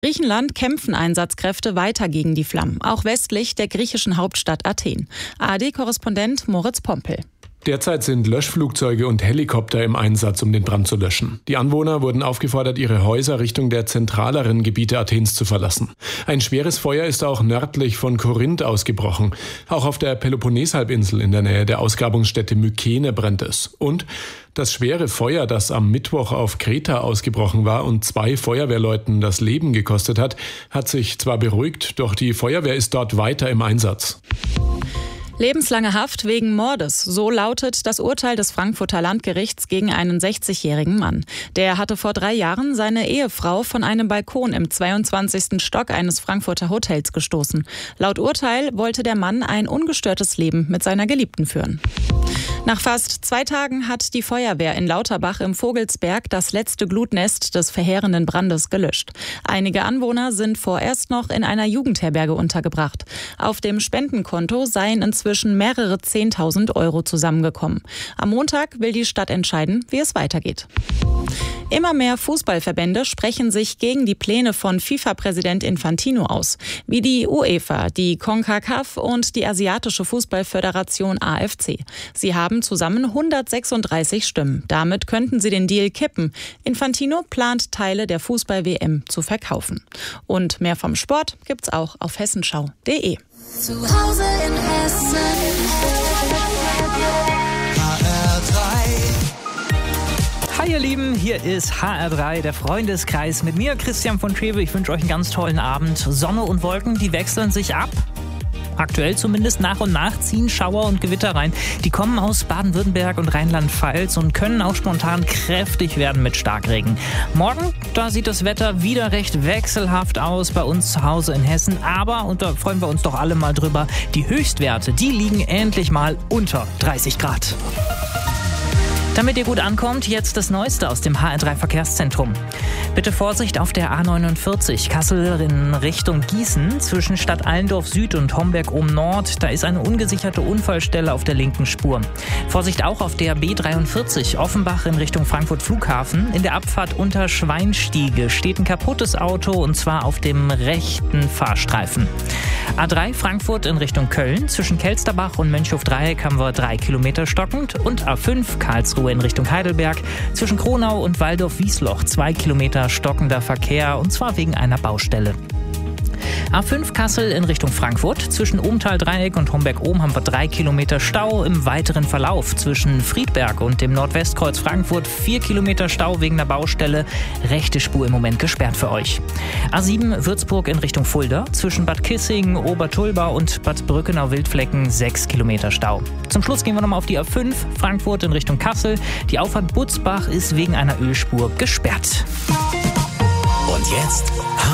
Griechenland kämpfen Einsatzkräfte weiter gegen die Flammen, auch westlich der griechischen Hauptstadt Athen. ARD-Korrespondent Moritz Pompel. Derzeit sind Löschflugzeuge und Helikopter im Einsatz, um den Brand zu löschen. Die Anwohner wurden aufgefordert, ihre Häuser Richtung der zentraleren Gebiete Athens zu verlassen. Ein schweres Feuer ist auch nördlich von Korinth ausgebrochen. Auch auf der Peloponneshalbinsel in der Nähe der Ausgrabungsstätte Mykene brennt es. Und das schwere Feuer, das am Mittwoch auf Kreta ausgebrochen war und 2 Feuerwehrleuten das Leben gekostet hat sich zwar beruhigt, doch die Feuerwehr ist dort weiter im Einsatz. Lebenslange Haft wegen Mordes, so lautet das Urteil des Frankfurter Landgerichts gegen einen 60-jährigen Mann. Der hatte vor 3 Jahren seine Ehefrau von einem Balkon im 22. Stock eines Frankfurter Hotels gestoßen. Laut Urteil wollte der Mann ein ungestörtes Leben mit seiner Geliebten führen. Nach fast 2 Tagen hat die Feuerwehr in Lauterbach im Vogelsberg das letzte Glutnest des verheerenden Brandes gelöscht. Einige Anwohner sind vorerst noch in einer Jugendherberge untergebracht. Auf dem Spendenkonto seien inzwischen mehrere 10.000 Euro zusammengekommen. Am Montag will die Stadt entscheiden, wie es weitergeht. Immer mehr Fußballverbände sprechen sich gegen die Pläne von FIFA-Präsident Infantino aus, wie die UEFA, die CONCACAF und die Asiatische Fußballföderation AFC. Sie haben zusammen 136 Stimmen. Damit könnten sie den Deal kippen. Infantino plant, Teile der Fußball-WM zu verkaufen. Und mehr vom Sport gibt's auch auf hessenschau.de. Zu Hause in Hessen. Hi ihr Lieben, hier ist HR3, der Freundeskreis mit mir, Christian von Trewe. Ich wünsche euch einen ganz tollen Abend. Sonne und Wolken, die wechseln sich ab. Aktuell zumindest nach und nach ziehen Schauer und Gewitter rein. Die kommen aus Baden-Württemberg und Rheinland-Pfalz und können auch spontan kräftig werden mit Starkregen. Morgen, da sieht das Wetter wieder recht wechselhaft aus bei uns zu Hause in Hessen. Aber, und da freuen wir uns doch alle mal drüber, die Höchstwerte, die liegen endlich mal unter 30 Grad. Damit ihr gut ankommt, jetzt das Neueste aus dem HR3 Verkehrszentrum. Bitte Vorsicht auf der A49 Kassel in Richtung Gießen zwischen Stadt Allendorf Süd und Homberg ohm Nord. Da ist eine ungesicherte Unfallstelle auf der linken Spur. Vorsicht auch auf der B43 Offenbach in Richtung Frankfurt Flughafen. In der Abfahrt unter Schweinstiege steht ein kaputtes Auto und zwar auf dem rechten Fahrstreifen. A3 Frankfurt in Richtung Köln. Zwischen Kelsterbach und Mönchhof-Dreieck haben wir 3 Kilometer stockend. Und A5 Karlsruhe in Richtung Heidelberg. Zwischen Kronau und Waldorf-Wiesloch 2 Kilometer stockender Verkehr und zwar wegen einer Baustelle. A5 Kassel in Richtung Frankfurt. Zwischen Ohmtal-Dreieck und Homberg-Ohm haben wir 3 Kilometer Stau. Im weiteren Verlauf zwischen Friedberg und dem Nordwestkreuz Frankfurt 4 Kilometer Stau wegen der Baustelle. Rechte Spur im Moment gesperrt für euch. A7 Würzburg in Richtung Fulda. Zwischen Bad Kissingen, Obertulba und Bad Brückenau-Wildflecken 6 Kilometer Stau. Zum Schluss gehen wir nochmal auf die A5 Frankfurt in Richtung Kassel. Die Auffahrt Butzbach ist wegen einer Ölspur gesperrt. Und jetzt